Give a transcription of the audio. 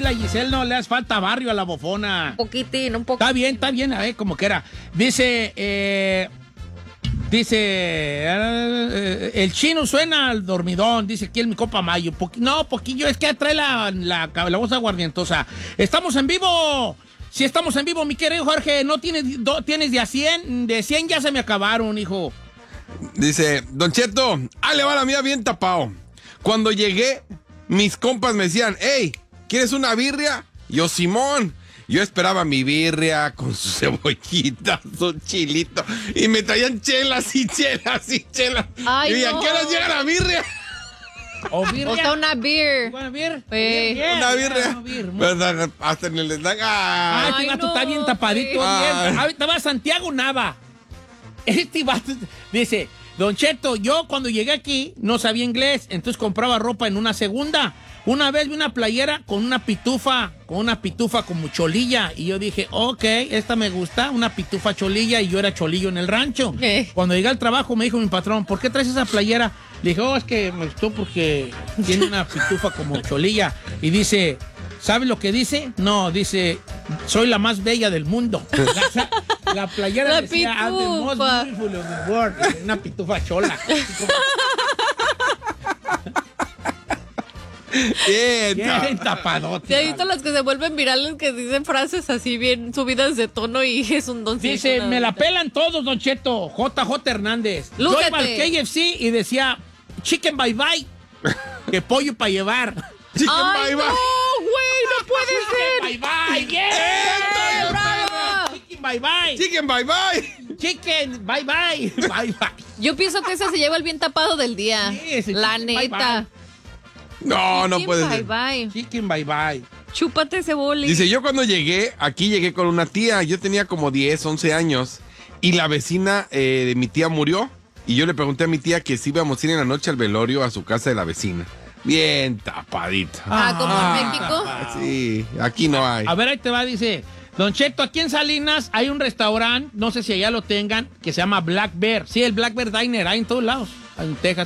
la Giselle no le hace falta barrio a la bofona. Un poquito. Está bien, a ver, como que era. Dice, el chino suena al dormidón, dice aquí mi compa Mayo. Poquillo, es que trae la voz aguardientosa. ¡Estamos en vivo! Sí, estamos en vivo, mi querido Jorge. No tienes de a 100, de 100 ya se me acabaron, hijo. Dice, Don Cheto, le va la mía bien tapado. Cuando llegué, mis compas me decían, hey, ¿quieres una birria? Yo, Simón. Yo esperaba mi birria con su cebollita, su chilito. Y me traían chelas y chelas y chelas. Ay, y ¿a no. qué hora llega la birria? O birria. O sea, una beer. Una birria. Una birria. Hasta en el snack. Ay, este Ay, vato no, está bien tapadito. Ay. Bien. Ahorita va Santiago Nava. Este vato dice, Don Cheto, yo cuando llegué aquí no sabía inglés, entonces compraba ropa en una segunda. Una vez vi una playera con una pitufa como cholilla. Y yo dije, ok, esta me gusta, una pitufa cholilla. Y yo era cholillo en el rancho. Cuando llegué al trabajo me dijo mi patrón, ¿por qué traes esa playera? Le dije, es que me gustó porque tiene una pitufa como cholilla. Y dice, ¿sabes lo que dice? No, dice, soy la más bella del mundo. La playera La decía, I'm the most pitufa. beautiful of the world. Una pitufa chola. Bien tapadote. ¿Te has visto los que se vuelven virales que dicen frases así bien subidas de tono y es un doncito? Dice, me la pelan todos, Don Cheto. JJ Hernández. Lúcete. Yo iba al KFC y decía, chicken bye bye. Que pollo para llevar. Chicken ¡Ay, bye no, bye. güey! ¡No puede ser! Bye bye. Bien. ¡Bravo! Chicken bye bye. Chicken bye bye. Chicken bye bye. Bye bye. Yo pienso que ese se lleva el bien tapado del día. Sí, ese La chicken bye neta. No, no Chicken puede bye ser. bye. Chicken bye bye. Chúpate ese boli. Dice, yo cuando llegué con una tía. Yo tenía como 10, 11 años. Y la vecina de mi tía murió. Y yo le pregunté a mi tía que si íbamos a ir en la noche al velorio a su casa de la vecina. Bien tapadita. Como en México. Sí, aquí no hay. A ver, ahí te va, dice, Don Cheto, aquí en Salinas hay un restaurante, no sé si allá lo tengan, que se llama Black Bear. Sí, el Black Bear Diner, hay en todos lados. En Texas